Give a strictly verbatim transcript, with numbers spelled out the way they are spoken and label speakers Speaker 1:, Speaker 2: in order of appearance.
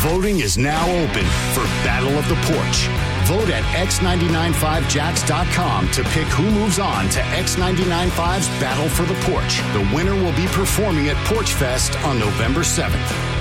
Speaker 1: Voting is now open for Battle of the Porch. Vote at x nine nine five jacks dot com to pick who moves on to X ninety-nine five's Battle for the Porch. The winner will be performing at Porch Fest on November seventh.